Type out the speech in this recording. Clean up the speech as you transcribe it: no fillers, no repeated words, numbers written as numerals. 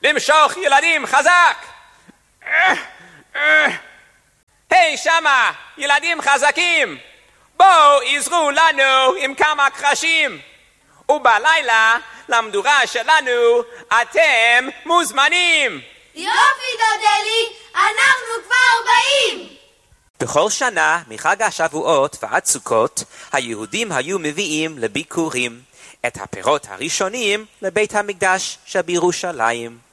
למשוך ילדים חזק. היי שמה, ילדים חזקים, בואו עזרו לנו עם כמה קרשים. ובלילה למדורה שלנו אתם מוזמנים. יופי דודלי, אנחנו כבר באים. בכל שנה מחג השבועות ועד סוכות היהודים היו מביאים לביקורים את הפירות הראשונים לבית המקדש שבירושלים.